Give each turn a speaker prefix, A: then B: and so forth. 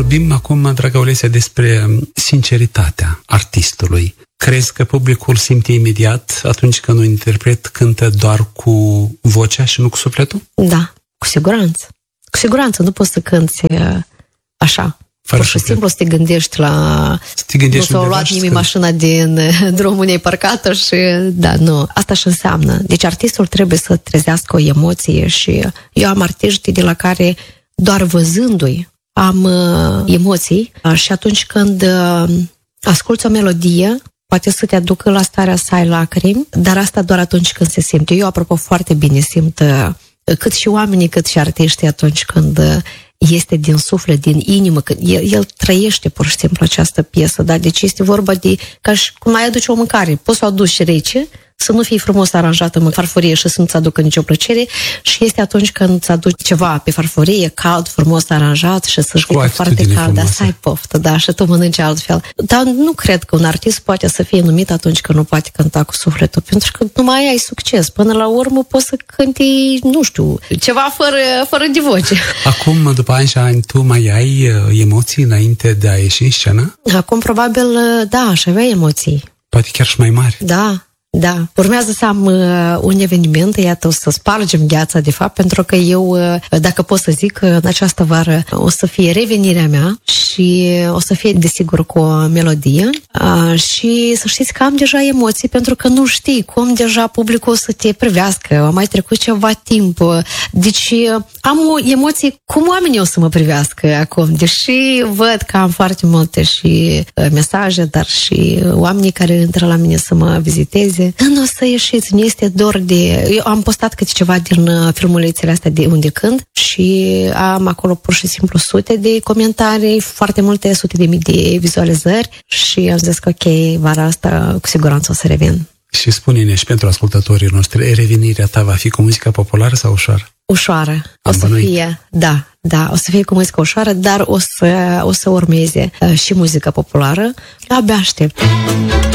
A: Vorbim acum, dragă Olesia, despre sinceritatea artistului. Crezi că publicul simte imediat atunci când un interpret cântă doar cu vocea și nu cu sufletul?
B: Da, cu siguranță. Cu siguranță, nu poți să cânti așa.
A: Fără
B: Pur și simplu să te gândești la...
A: Nu
B: s-a luat nimic mașina din drumul unei parcată și... Da, nu. Asta și înseamnă. Deci artistul trebuie să trezească o emoție și eu am artiști de la care doar văzându-i am emoții și atunci când asculți o melodie, poate să te aducă la starea să ai lacrimi, dar asta doar atunci când se simte. Eu, apropo, foarte bine simt cât și oamenii, cât și artiștii atunci când este din suflet, din inimă, că el trăiește pur și simplu această piesă, da? Deci este vorba de ca și cum ai aduce o mâncare, poți să o aduci rece, să nu fie frumos aranjată în farfurie și să nu-ți aducă nicio plăcere, și este atunci când îți aduci ceva pe farfurie, cald, frumos aranjat și să-și fie foarte cald, dar să ai poftă, da, și tu mănânci altfel. Dar nu cred că un artist poate să fie numit atunci când nu poate cânta cu sufletul, pentru că nu mai ai succes. Până la urmă poți să cânti, nu știu, ceva fără de voce. Acum,
A: după ani și ani, tu mai ai emoții înainte de a ieși în scenă?
B: Acum, probabil, da, aș avea emoții.
A: Poate chiar și mai mari.
B: Da, urmează să am un eveniment, iată, o să spargem gheața, de fapt, pentru că eu, dacă pot să zic, în această vară o să fie revenirea mea și o să fie, desigur, cu o melodie și să știți că am deja emoții, pentru că nu știi cum deja publicul o să te privească, a mai trecut ceva timp, deci am emoții cum oamenii o să mă privească acum, deși văd că am foarte multe și mesaje, dar și oamenii care intră la mine să mă viziteze. Nu o să ieșiți, nu este dor de... Eu am postat câte ceva din filmulețele astea de unde cânt și am acolo pur și simplu sute de comentarii, foarte multe sute de mii de vizualizări și am zis că ok, vara asta cu siguranță o să revin.
A: Și spune-ne și pentru ascultătorii noștri, revenirea ta va fi cu muzica populară sau ușoară?
B: Ușoară. O să fie, da, o să fie cu muzica ușoară, dar o să urmeze și muzica populară. Abia aștept.